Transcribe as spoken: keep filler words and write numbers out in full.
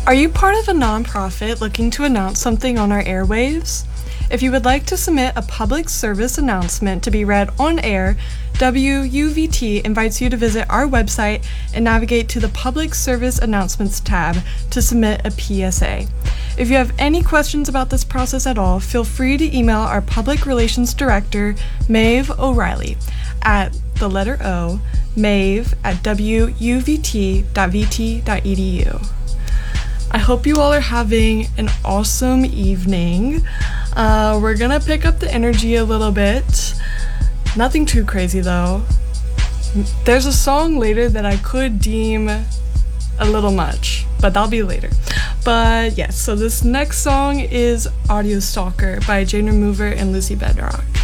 Are you part of a nonprofit looking to announce something on our airwaves? If you would like to submit a public service announcement to be read on air, W U V T invites you to visit our website and navigate to the Public Service Announcements tab to submit a P S A. If you have any questions about this process at all, feel free to email our Public Relations Director, Maeve O'Reilly, at the letter O, Maeve at w u v t dot v t dot e d u. I hope you all are having an awesome evening. Uh, we're gonna pick up the energy a little bit. Nothing too crazy though. There's a song later that I could deem a little much, but that'll be later. But yes, so this next song is Audio Stalker by Jane Remover and Lucy Bedrock.